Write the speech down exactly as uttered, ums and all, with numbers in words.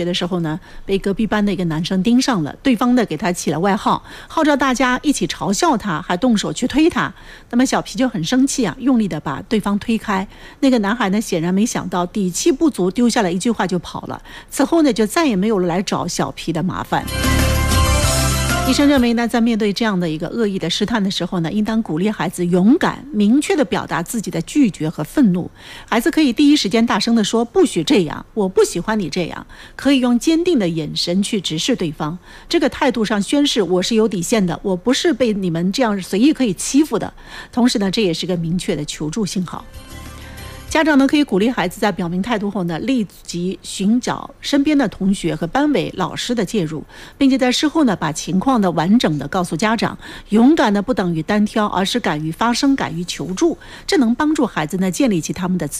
学的时候呢，被隔壁班的一个男生盯上了，对方呢给他起了外号，号召大家一起嘲笑他，还动手去推他。那么小皮就很生气啊，用力的把对方推开。那个男孩呢显然没想到底气不足，丢下了一句话就跑了。此后呢就再也没有来找小皮的麻烦。医生认为呢，在面对这样的一个恶意的试探的时候呢，应当鼓励孩子勇敢、明确地表达自己的拒绝和愤怒。孩子可以第一时间大声地说：“不许这样，我不喜欢你这样。”可以用坚定的眼神去直视对方，这个态度上宣示我是有底线的，我不是被你们这样随意可以欺负的。同时呢，这也是个明确的求助信号。家长呢可以鼓励孩子在表明态度后呢，立即寻找身边的同学和班委老师的介入，并且在事后呢把情况的完整的告诉家长。勇敢的不等于单挑，而是敢于发声，敢于求助，这能帮助孩子呢建立起他们的自